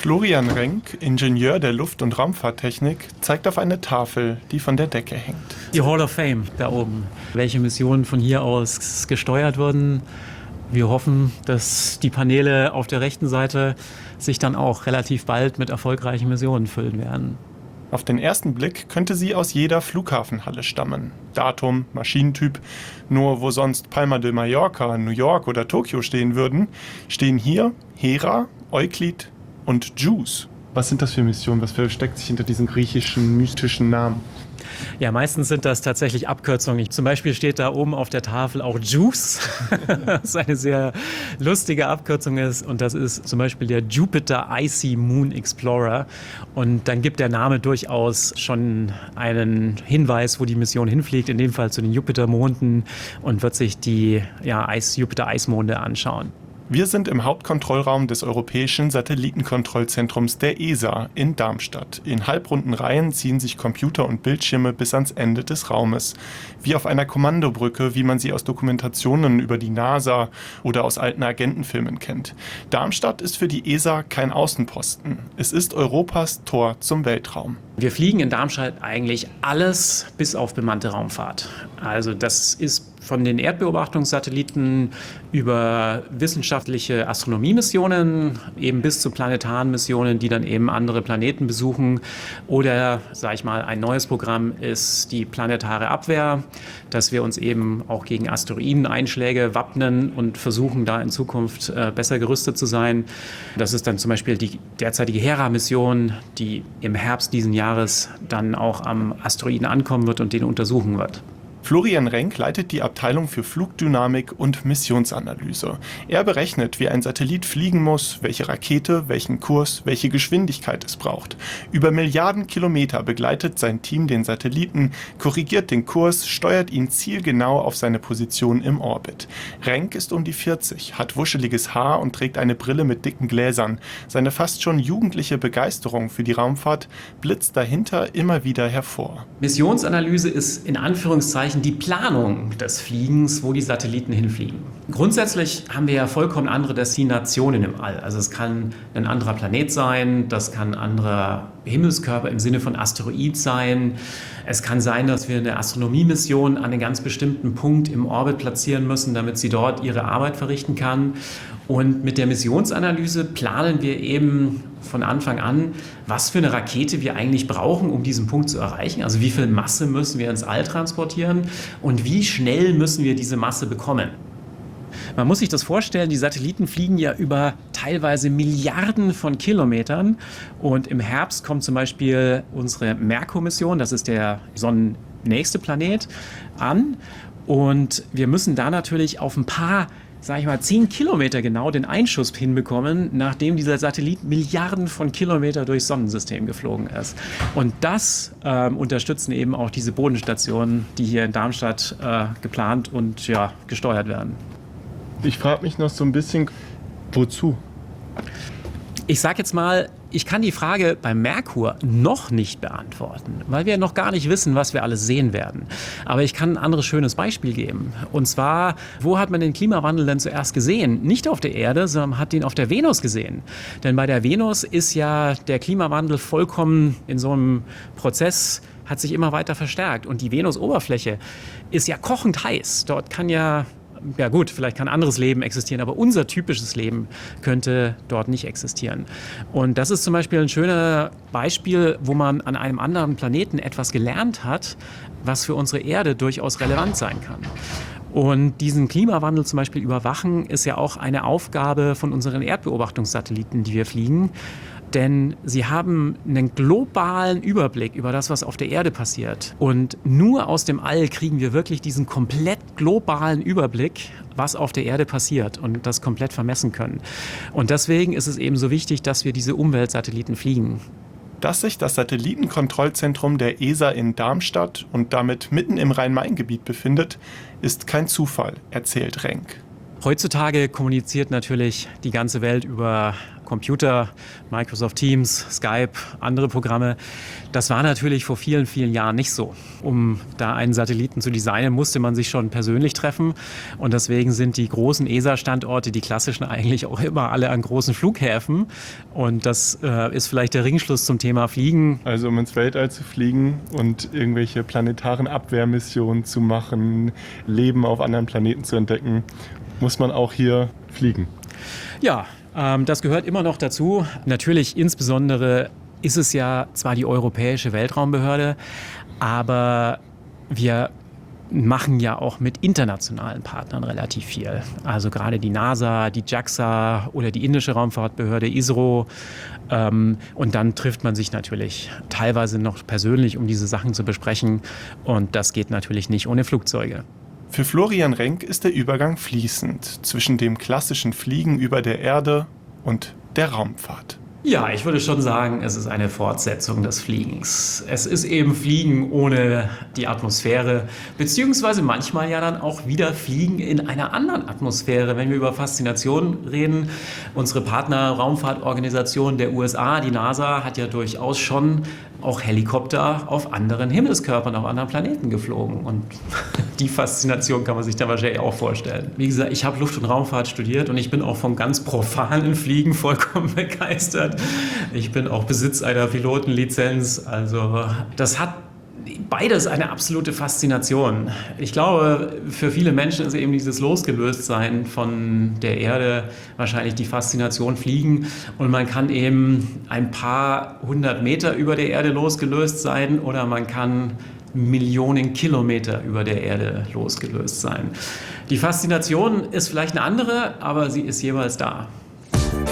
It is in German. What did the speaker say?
Florian Renk, Ingenieur der Luft- und Raumfahrttechnik, zeigt auf eine Tafel, die von der Decke hängt. Die Hall of Fame da oben. Welche Missionen von hier aus gesteuert wurden. Wir hoffen, dass die Paneele auf der rechten Seite sich dann auch relativ bald mit erfolgreichen Missionen füllen werden. Auf den ersten Blick könnte sie aus jeder Flughafenhalle stammen. Datum, Maschinentyp. Nur wo sonst Palma de Mallorca, New York oder Tokio stehen würden, stehen hier Hera, Euklid und JUICE. Was sind das für Missionen? Was versteckt sich hinter diesen griechischen, mystischen Namen? Ja, meistens sind das tatsächlich Abkürzungen. Zum Beispiel steht da oben auf der Tafel auch JUICE, was eine sehr lustige Abkürzung ist. Und das ist zum Beispiel der Jupiter Icy Moon Explorer. Und dann gibt der Name durchaus schon einen Hinweis, wo die Mission hinfliegt, in dem Fall zu den Jupitermonden, und wird sich die Jupiter-Eismonde anschauen. Wir sind im Hauptkontrollraum des Europäischen Satellitenkontrollzentrums der ESA in Darmstadt. In halbrunden Reihen ziehen sich Computer und Bildschirme bis ans Ende des Raumes. Wie auf einer Kommandobrücke, wie man sie aus Dokumentationen über die NASA oder aus alten Agentenfilmen kennt. Darmstadt ist für die ESA kein Außenposten. Es ist Europas Tor zum Weltraum. Wir fliegen in Darmstadt eigentlich alles bis auf bemannte Raumfahrt. Also das ist von den Erdbeobachtungssatelliten über wissenschaftliche Astronomiemissionen eben bis zu planetaren Missionen, die dann eben andere Planeten besuchen. Oder, sage ich mal, ein neues Programm ist die planetare Abwehr, dass wir uns eben auch gegen Asteroideneinschläge wappnen und versuchen, da in Zukunft besser gerüstet zu sein. Das ist dann zum Beispiel die derzeitige Hera-Mission, die im Herbst diesen Jahres dann auch am Asteroiden ankommen wird und den untersuchen wird. Florian Renk leitet die Abteilung für Flugdynamik und Missionsanalyse. Er berechnet, wie ein Satellit fliegen muss, welche Rakete, welchen Kurs, welche Geschwindigkeit es braucht. Über Milliarden Kilometer begleitet sein Team den Satelliten, korrigiert den Kurs, steuert ihn zielgenau auf seine Position im Orbit. Renk ist um die 40, hat wuscheliges Haar und trägt eine Brille mit dicken Gläsern. Seine fast schon jugendliche Begeisterung für die Raumfahrt blitzt dahinter immer wieder hervor. Missionsanalyse ist in Anführungszeichen die Planung des Fliegens, wo die Satelliten hinfliegen. Grundsätzlich haben wir ja vollkommen andere Destinationen im All. Also es kann ein anderer Planet sein, das kann ein anderer Himmelskörper im Sinne von Asteroid sein. Es kann sein, dass wir eine Astronomiemission an einem ganz bestimmten Punkt im Orbit platzieren müssen, damit sie dort ihre Arbeit verrichten kann. Und mit der Missionsanalyse planen wir eben von Anfang an, was für eine Rakete wir eigentlich brauchen, um diesen Punkt zu erreichen. Also wie viel Masse müssen wir ins All transportieren und wie schnell müssen wir diese Masse bekommen. Man muss sich das vorstellen, die Satelliten fliegen ja über teilweise Milliarden von Kilometern. Und im Herbst kommt zum Beispiel unsere Merkur-Mission, das ist der sonnennächste Planet, an. Und wir müssen da natürlich auf ein paar, 10 Kilometer genau den Einschuss hinbekommen, nachdem dieser Satellit Milliarden von Kilometern durchs Sonnensystem geflogen ist. Und das unterstützen eben auch diese Bodenstationen, die hier in Darmstadt geplant und gesteuert werden. Ich frage mich noch so ein bisschen, wozu? Ich sage jetzt mal, ich kann die Frage beim Merkur noch nicht beantworten, weil wir noch gar nicht wissen, was wir alles sehen werden. Aber ich kann ein anderes schönes Beispiel geben. Und zwar, wo hat man den Klimawandel denn zuerst gesehen? Nicht auf der Erde, sondern man hat ihn auf der Venus gesehen. Denn bei der Venus ist ja der Klimawandel vollkommen in so einem Prozess, hat sich immer weiter verstärkt. Und die Venusoberfläche ist ja kochend heiß. Dort kann ja gut, vielleicht kann anderes Leben existieren, aber unser typisches Leben könnte dort nicht existieren. Und das ist zum Beispiel ein schönes Beispiel, wo man an einem anderen Planeten etwas gelernt hat, was für unsere Erde durchaus relevant sein kann. Und diesen Klimawandel zum Beispiel überwachen, ist ja auch eine Aufgabe von unseren Erdbeobachtungssatelliten, die wir fliegen. Denn sie haben einen globalen Überblick über das, was auf der Erde passiert. Und nur aus dem All kriegen wir wirklich diesen komplett globalen Überblick, was auf der Erde passiert und das komplett vermessen können. Und deswegen ist es eben so wichtig, dass wir diese Umweltsatelliten fliegen. Dass sich das Satellitenkontrollzentrum der ESA in Darmstadt und damit mitten im Rhein-Main-Gebiet befindet, ist kein Zufall, erzählt Renk. Heutzutage kommuniziert natürlich die ganze Welt über Computer, Microsoft Teams, Skype, andere Programme. Das war natürlich vor vielen, vielen Jahren nicht so. Um da einen Satelliten zu designen, musste man sich schon persönlich treffen. Und deswegen sind die großen ESA-Standorte, die klassischen, eigentlich auch immer alle an großen Flughäfen. Und das ist vielleicht der Ringschluss zum Thema Fliegen. Also um ins Weltall zu fliegen und irgendwelche planetaren Abwehrmissionen zu machen, Leben auf anderen Planeten zu entdecken, muss man auch hier fliegen. Ja, das gehört immer noch dazu. Natürlich insbesondere ist es ja zwar die Europäische Weltraumbehörde, aber wir machen ja auch mit internationalen Partnern relativ viel. Also gerade die NASA, die JAXA oder die indische Raumfahrtbehörde ISRO. Und dann trifft man sich natürlich teilweise noch persönlich, um diese Sachen zu besprechen. Und das geht natürlich nicht ohne Flugzeuge. Für Florian Renk ist der Übergang fließend zwischen dem klassischen Fliegen über der Erde und der Raumfahrt. Ja, ich würde schon sagen, es ist eine Fortsetzung des Fliegens. Es ist eben Fliegen ohne die Atmosphäre, beziehungsweise manchmal ja dann auch wieder Fliegen in einer anderen Atmosphäre. Wenn wir über Faszination reden, unsere Partner-Raumfahrtorganisation der USA, die NASA, hat ja durchaus schon auch Helikopter auf anderen Himmelskörpern, auf anderen Planeten geflogen. Und die Faszination kann man sich da wahrscheinlich auch vorstellen. Wie gesagt, ich habe Luft- und Raumfahrt studiert und ich bin auch vom ganz profanen Fliegen vollkommen begeistert. Ich bin auch Besitz einer Pilotenlizenz. Also das hat beides eine absolute Faszination. Ich glaube, für viele Menschen ist eben dieses Losgelöstsein von der Erde wahrscheinlich die Faszination Fliegen. Und man kann eben ein paar 100 Meter über der Erde losgelöst sein oder man kann Millionen Kilometer über der Erde losgelöst sein. Die Faszination ist vielleicht eine andere, aber sie ist jeweils da.